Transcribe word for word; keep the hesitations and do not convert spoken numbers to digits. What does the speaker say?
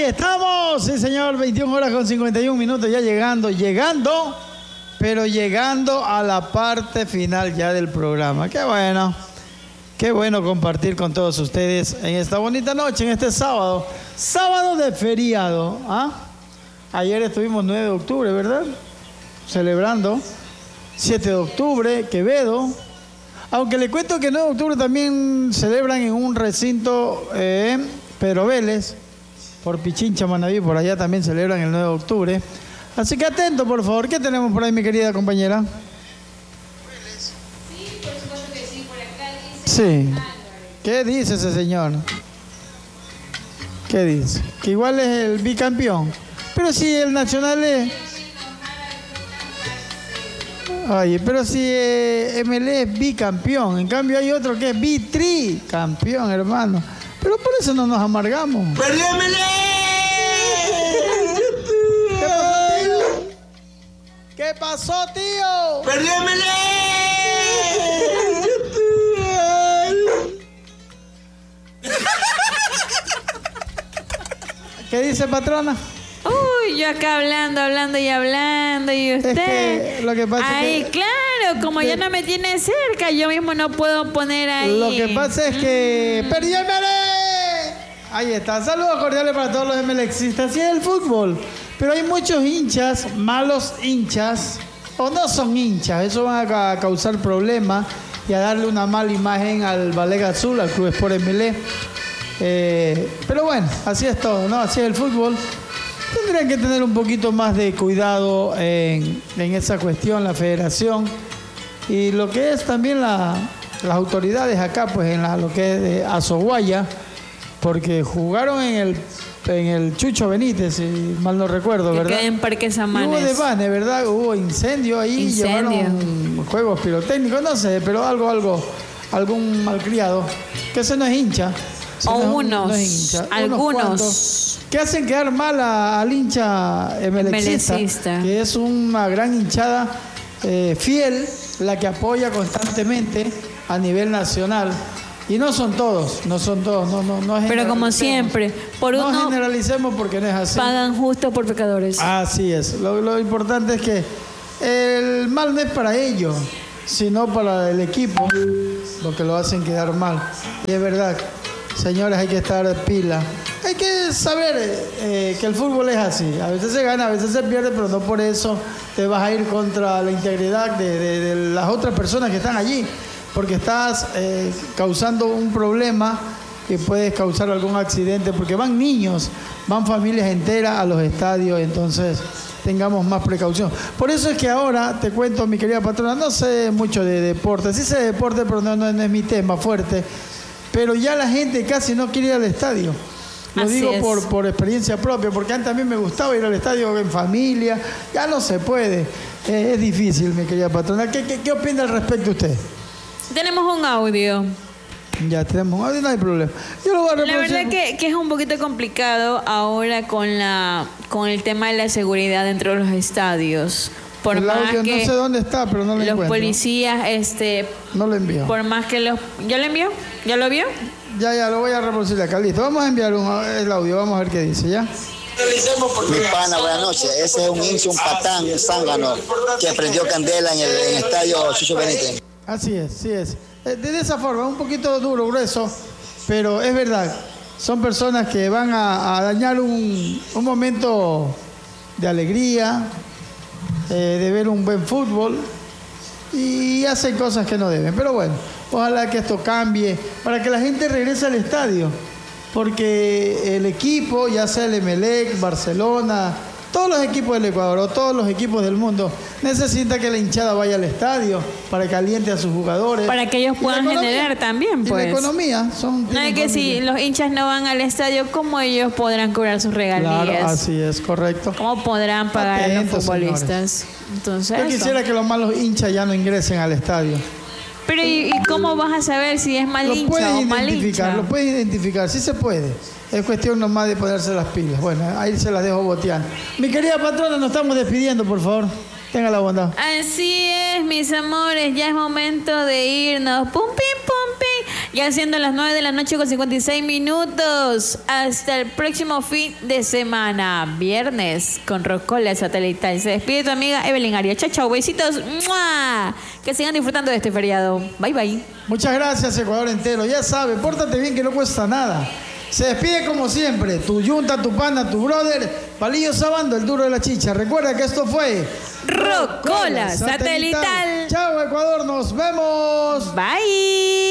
estamos, sí señor, veintiuna horas con cincuenta y un minutos, ya llegando, llegando, pero llegando a la parte final ya del programa. Qué bueno, qué bueno compartir con todos ustedes en esta bonita noche, en este sábado, sábado de feriado. ¿Ah? Ayer estuvimos nueve de octubre, ¿verdad? Celebrando. siete de octubre, Quevedo. Aunque le cuento que nueve de octubre también celebran en un recinto, eh, Pedro Vélez, por Pichincha, Manaví, por allá también celebran el nueve de octubre. Así que atento, por favor. ¿Qué tenemos por ahí, mi querida compañera? Sí, por supuesto que sí. Por acá dice... Sí. ¿Qué dice ese señor? ¿Qué dice? Que igual es el bicampeón. Pero si el Nacional es... Oye, pero si eh, M L E es bicampeón, en cambio hay otro que es bitricampeón, hermano. Pero por eso no nos amargamos. ¡Perdió M L E! ¿Qué pasó, tío? ¡Perdió M L E! ¿Qué dice, patrona? Uy, yo acá hablando, hablando y hablando, y usted... Es que lo que pasa Ay, es que... claro, como ya no me tiene cerca, yo mismo no puedo poner ahí... Lo que pasa es que... Mm. ¡Perdió M L E! Ahí está. Saludos cordiales para todos los MLXistas. Así es el fútbol. Pero hay muchos hinchas, malos hinchas, o no son hinchas. Eso van a causar problemas y a darle una mala imagen al Balega Azul, al Club Sport M L E. Eh, pero bueno, así es todo, ¿no? Así es el fútbol. Tendrían que tener un poquito más de cuidado en, en esa cuestión, la federación. Y lo que es también la, las autoridades acá, pues en la, lo que es de Azoguaya, porque jugaron en el, en el Chucho Benítez, si mal no recuerdo, Que ¿verdad? queda en Parque Y Samanes. hubo desvane, ¿verdad? Hubo incendio ahí, Incendio. llevaron juegos pirotécnicos, no sé, pero algo, algo, algún malcriado, que ese no es hincha. Ese O no es- unos, no es hincha. Unos algunos. cuantos, que hacen quedar mal a- al hincha MLXista, MLXista. que es una gran hinchada eh, fiel, la que apoya constantemente a nivel nacional. Y no son todos, no son todos, no, no, no Pero como generalicemos. siempre, por No uno generalicemos porque no es así. pagan justo por pecadores. Así es. Lo, lo importante es que el mal no es para ellos, sino para el equipo, lo que lo hacen quedar mal. Y es verdad, señores, hay que estar pila. Hay que saber eh, que el fútbol es así. A veces se gana, a veces se pierde, pero no por eso te vas a ir contra la integridad de, de- de las otras personas que están allí. Porque estás eh, causando un problema que puedes causar algún accidente, porque van niños, van familias enteras a los estadios, entonces tengamos más precaución. Por eso es que ahora, te cuento, mi querida patrona, no sé mucho de deporte, sí sé de deporte, pero no, no, no es mi tema fuerte, pero ya la gente casi no quiere ir al estadio. Lo Así digo es. por, por experiencia propia, porque antes a mí me gustaba ir al estadio en familia, ya no se puede, Eh, es difícil, mi querida patrona. ¿Qué, qué, qué opina al respecto usted? Tenemos un audio. Ya tenemos, ahora no hay problema. Yo lo voy a La reproducir. verdad que, que es un poquito complicado ahora con la con el tema de la seguridad dentro de los estadios. Por El más audio que no sé dónde está, pero no lo los encuentro. policías, este, No lo envío. por más que los... ¿Ya lo envió? ¿Ya lo vio? Ya, ya, lo voy a reproducir acá. Listo, vamos a enviar un, el audio, vamos a ver qué dice, ¿ya? Mi pana, buenas noches. Ese es un hincha, un patán, un zángano que prendió candela en el, en el estadio Chucho Benítez. Así es, sí es. Eh, De esa forma, un poquito duro, grueso, pero es verdad. Son personas que van a, a dañar un, un momento de alegría, eh, de ver un buen fútbol, y hacen cosas que no deben. Pero bueno, ojalá que esto cambie para que la gente regrese al estadio, porque el equipo, ya sea el Emelec, Barcelona, todos los equipos del Ecuador o todos los equipos del mundo, necesita que la hinchada vaya al estadio para que aliente a sus jugadores. Para que ellos Y la puedan economía- generar también, y pues. la economía. Son, No tienen es que si familia. los hinchas no van al estadio, ¿cómo ellos podrán cobrar sus regalías? Claro, así es, correcto. ¿Cómo podrán pagar a los Atentos, futbolistas? Entonces, Yo eso. quisiera que los malos hinchas ya no ingresen al estadio. Pero ¿y, y cómo vas a saber si es mal Lo hincha puedes o mal identificar, hincha? lo puedes identificar, sí se puede. Es cuestión nomás de ponerse las pilas. Bueno, ahí se las dejo boteando. Mi querida patrona, nos estamos despidiendo, por favor. Tenga la bondad. Así es, mis amores, ya es momento de irnos. Pum, pim, pum, pim. Ya siendo las nueve de la noche con cincuenta y seis minutos. Hasta el próximo fin de semana. Viernes con Rocola Satelital. Se despide tu amiga Evelyn Arias. Chao, chao. Besitos. ¡Mua! Que sigan disfrutando de este feriado. Bye, bye. Muchas gracias, Ecuador entero. Ya sabes, pórtate bien que no cuesta nada. Se despide como siempre, tu yunta, tu pana, tu brother, Palillo Sabando, el duro de la chicha. Recuerda que esto fue Rocola Satelital. Chao, Ecuador, nos vemos. Bye.